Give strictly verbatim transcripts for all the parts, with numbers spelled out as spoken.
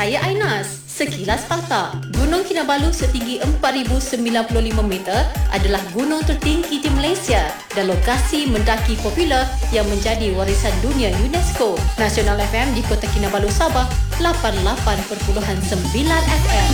saya Ainas. Sekilas fakta, Gunung Kinabalu setinggi empat ribu sembilan puluh lima meter adalah gunung tertinggi di Malaysia dan lokasi mendaki popular yang menjadi warisan dunia UNESCO. Nasional F M di Kota Kinabalu, Sabah, lapan puluh lapan perpuluhan sembilan F M.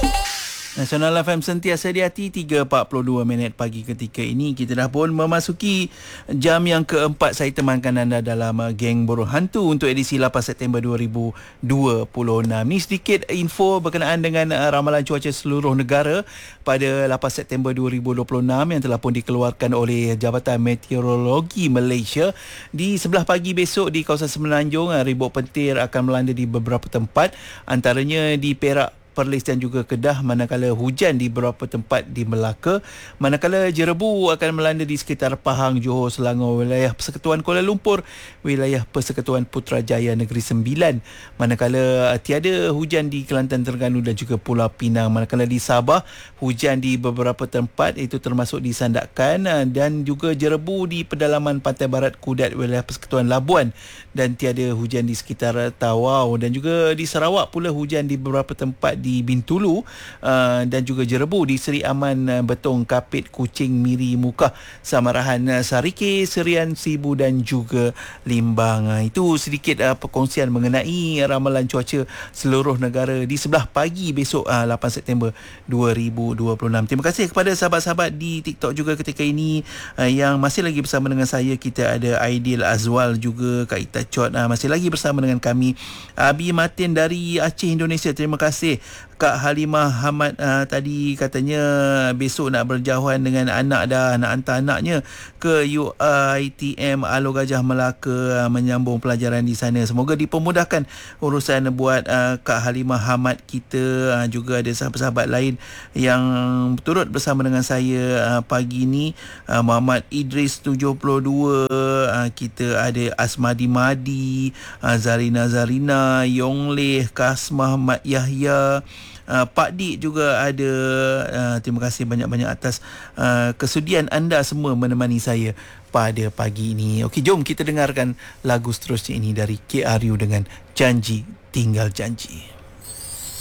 Nasional F M sentiasa di hati. Tiga empat puluh dua minit pagi ketika ini. Kita dah pun memasuki jam yang keempat. Saya temankan anda dalam uh, Geng Burung Hantu untuk edisi lapan September dua ribu dua puluh enam. Ni sedikit info berkenaan dengan uh, ramalan cuaca seluruh negara pada lapan September dua ribu dua puluh enam yang telah pun dikeluarkan oleh Jabatan Meteorologi Malaysia. Di sebelah pagi besok di kawasan Semenanjung, uh, ribut pentir akan melanda di beberapa tempat, antaranya di Perak, Perlis dan juga Kedah, manakala hujan di beberapa tempat di Melaka, manakala jerebu akan melanda di sekitar Pahang, Johor, Selangor, wilayah Persekutuan Kuala Lumpur, wilayah Persekutuan Putrajaya Negeri Sembilan, manakala tiada hujan di Kelantan, Terengganu dan juga Pulau Pinang, manakala di Sabah hujan di beberapa tempat itu termasuk di Sandakan dan juga jerebu di pedalaman pantai barat Kudat, wilayah Persekutuan Labuan, dan tiada hujan di sekitar Tawau, dan juga di Sarawak pula hujan di beberapa tempat di Bintulu uh, dan juga jerebu di Seri Aman, uh, Betong, Kapit, Kuching, Miri, Mukah, Samarahan, uh, Sarike, Serian, Sibu dan juga Limbang. Uh, itu sedikit uh, perkongsian mengenai ramalan cuaca seluruh negara di sebelah pagi besok uh, lapan September dua ribu dua puluh enam. Terima kasih kepada sahabat-sahabat di TikTok juga ketika ini uh, yang masih lagi bersama dengan saya. Kita ada Aidil Azwal juga, Kak Ita Chot uh, masih lagi bersama dengan kami. Abi Martin dari Aceh, Indonesia, terima kasih. Kak Halimah Hamad uh, tadi katanya besok nak berjauhan dengan anak dah, nak hantar anaknya ke U I T M Alor Gajah Melaka uh, menyambung pelajaran di sana. Semoga dipermudahkan urusan buat uh, Kak Halimah Hamad kita. Uh, juga ada sahabat-sahabat lain yang turut bersama dengan saya uh, pagi ni. uh, Muhammad Idris tujuh puluh dua, uh, kita ada Asmadi Madi, uh, Zarina Zarina, Yongleh, Kasmah Mat Yahya, Uh, Pak Dik juga ada. Uh, terima kasih banyak-banyak atas uh, kesudian anda semua menemani saya pada pagi ini. Okey, jom kita dengarkan lagu seterusnya ini dari K R U dengan Janji Tinggal Janji.